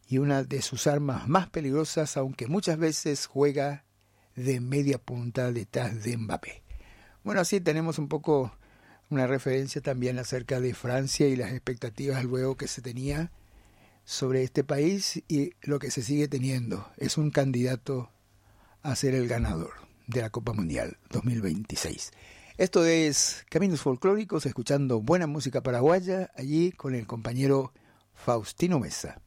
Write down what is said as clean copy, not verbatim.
y una de sus armas más peligrosas, aunque muchas veces juega de media punta detrás de Mbappé. Bueno, así tenemos un poco una referencia también acerca de Francia y las expectativas luego que se tenía sobre este país y lo que se sigue teniendo. Es un candidato a ser el ganador de la Copa Mundial 2026. Esto es Caminos Folclóricos, escuchando buena música paraguaya, allí con el compañero Faustino Mesa.